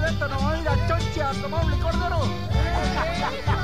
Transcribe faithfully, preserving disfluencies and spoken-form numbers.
esto, nos vamos a ir a Chonchi a tomar un licor de oro.